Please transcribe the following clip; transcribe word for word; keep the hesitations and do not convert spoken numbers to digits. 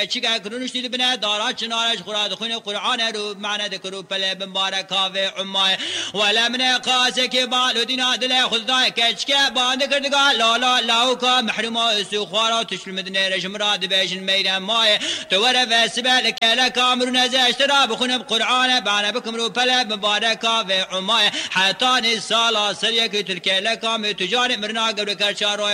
چیکار کنونش دید بنا دارات چنارش خوراد خون قرآن رو معنی دکرو پله بمبارک و عمای ولا من قاسه که بالو دینا دل خدای کچکه باند کردگاه لالا لاوکا محروم سو خوارا تشل مدنه رجم راد بیشن میدن مای توره وسبل کلا کامرون زشت را بخون بقرآن بعنا بكم رو پله بمبارک و عمای حتی نسالا سریه که ترکه لکام تجار مرنا قبل کرچارو